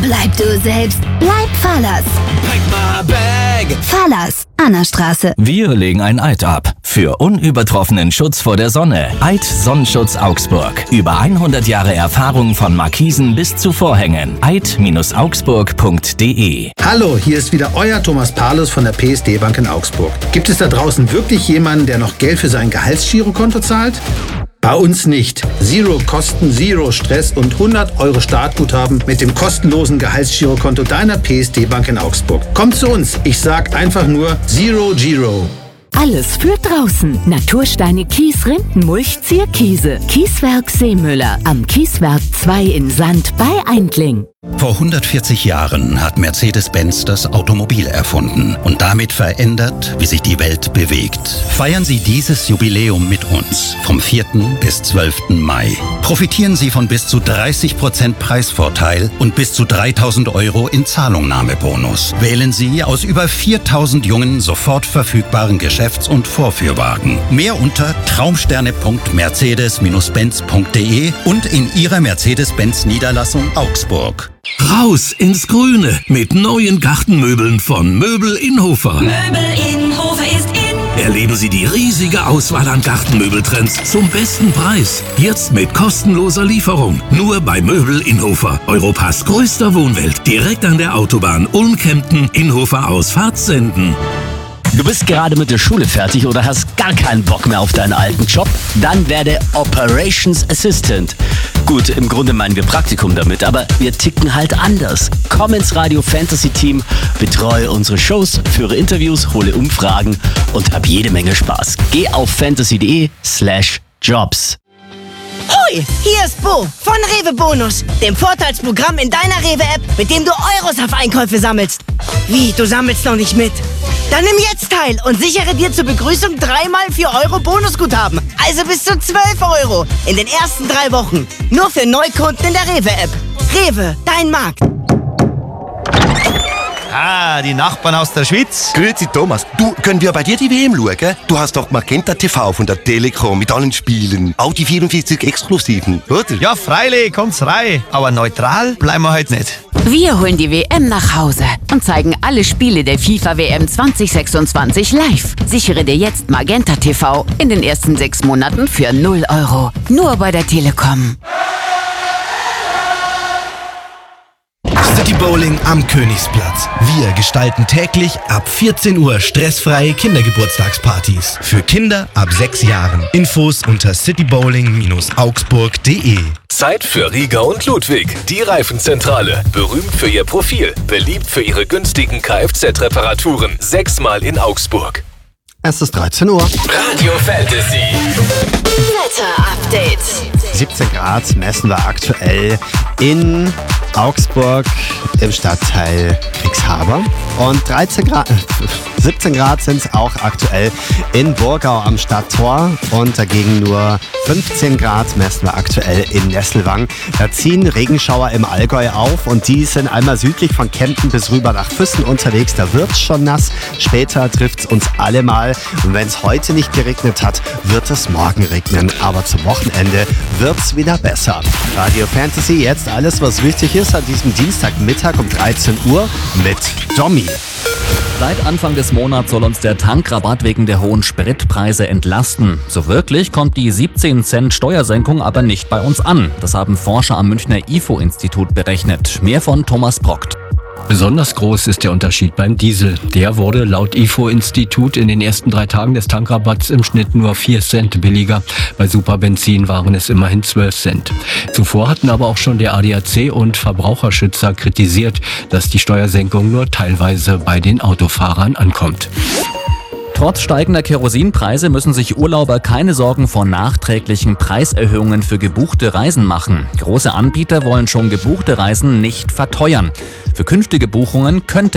Bleib du selbst. Bleib Fallers. Pack my bag. Fallers, Annastraße. Wir legen ein Eid ab. Für unübertroffenen Schutz vor der Sonne. Eid Sonnenschutz Augsburg. Über 100 Jahre Erfahrung von Markisen bis zu Vorhängen. eid-augsburg.de. Hallo, hier ist wieder euer Thomas Paulus von der PSD Bank in Augsburg. Gibt es da draußen wirklich jemanden, der noch Geld für sein Gehaltsgirokonto zahlt? Bei uns nicht. Zero Kosten, Zero Stress und 100 € Startguthaben mit dem kostenlosen Gehaltsgirokonto deiner PSD Bank in Augsburg. Kommt zu uns. Ich sag einfach nur Zero Giro. Alles für draußen. Natursteine, Kies, Rindenmulch, Zierkiese. Kieswerk Seemüller am Kieswerk 2 in Sand bei Eindling. Vor 140 Jahren hat Mercedes-Benz das Automobil erfunden und damit verändert, wie sich die Welt bewegt. Feiern Sie dieses Jubiläum mit uns vom 4. bis 12. Mai. Profitieren Sie von bis zu 30% Preisvorteil und bis zu 3.000 € in Zahlungnahmebonus. Wählen Sie aus über 4.000 jungen, sofort verfügbaren Geschäfts- und Vorführwagen. Mehr unter traumsterne.mercedes-benz.de und in Ihrer Mercedes-Benz-Niederlassung Augsburg. Raus ins Grüne mit neuen Gartenmöbeln von Möbel Inhofer. Möbel Inhofer ist in. Erleben Sie die riesige Auswahl an Gartenmöbeltrends zum besten Preis. Jetzt mit kostenloser Lieferung. Nur bei Möbel Inhofer. Europas größter Wohnwelt. Direkt an der Autobahn Ulm-Kempten, Inhofer aus Fahrtsenden. Du bist gerade mit der Schule fertig oder hast gar keinen Bock mehr auf deinen alten Job? Dann werde Operations Assistant. Gut, im Grunde meinen wir Praktikum damit, aber wir ticken halt anders. Komm ins Radio Fantasy Team, betreue unsere Shows, führe Interviews, hole Umfragen und hab jede Menge Spaß. Geh auf fantasy.de/jobs. Hoi, hier ist Bo von Rewe Bonus, dem Vorteilsprogramm in deiner Rewe-App, mit dem du Euros auf Einkäufe sammelst. Wie, du sammelst noch nicht mit? Dann nimm jetzt teil und sichere dir zur Begrüßung 3x 4 € Bonusguthaben. Also bis zu 12 € in den ersten 3 Wochen. Nur für Neukunden in der Rewe-App. Rewe, dein Markt. Ah, die Nachbarn aus der Schweiz. Grüezi Thomas, du, können wir bei dir die WM schauen? Du hast doch Magenta TV von der Telekom mit allen Spielen. Auch die 44 Exklusiven, oder? Ja, freilich, kommt's rein. Aber neutral bleiben wir heute nicht. Wir holen die WM nach Hause und zeigen alle Spiele der FIFA WM 2026 live. Sichere dir jetzt Magenta TV in den ersten 6 Monaten für 0 €. Nur bei der Telekom. City Bowling am Königsplatz. Wir gestalten täglich ab 14 Uhr stressfreie Kindergeburtstagspartys. Für Kinder ab 6 Jahren. Infos unter citybowling-augsburg.de. Zeit für Rieger und Ludwig, die Reifenzentrale. Berühmt für ihr Profil, beliebt für ihre günstigen Kfz-Reparaturen. 6-mal in Augsburg. Es ist 13 Uhr. Radio Fantasy. Wetter-Update. 17 Grad messen wir aktuell in Augsburg im Stadtteil Kriegshaber. Und 17 Grad sind es auch aktuell in Burgau am Stadttor. Und dagegen nur 15 Grad messen wir aktuell in Nesselwang. Da ziehen Regenschauer im Allgäu auf und die sind einmal südlich von Kempten bis rüber nach Füssen unterwegs. Da wird es schon nass. Später trifft es uns alle mal. Und wenn es heute nicht geregnet hat, wird es morgen regnen. Aber zum Wochenende wird es wieder besser. Radio Fantasy, jetzt alles, was wichtig ist an diesem Dienstagmittag um 13 Uhr mit Domi. Seit Anfang des Monats soll uns der Tankrabatt wegen der hohen Spritpreise entlasten. So wirklich kommt die 17 Cent Steuersenkung aber nicht bei uns an. Das haben Forscher am Münchner IFO-Institut berechnet. Mehr von Thomas Brockt. Besonders groß ist der Unterschied beim Diesel. Der wurde laut IFO-Institut in den ersten 3 Tagen des Tankrabatts im Schnitt nur 4 Cent billiger. Bei Superbenzin waren es immerhin 12 Cent. Zuvor hatten aber auch schon der ADAC und Verbraucherschützer kritisiert, dass die Steuersenkung nur teilweise bei den Autofahrern ankommt. Trotz steigender Kerosinpreise müssen sich Urlauber keine Sorgen vor nachträglichen Preiserhöhungen für gebuchte Reisen machen. Große Anbieter wollen schon gebuchte Reisen nicht verteuern. Für künftige Buchungen könnte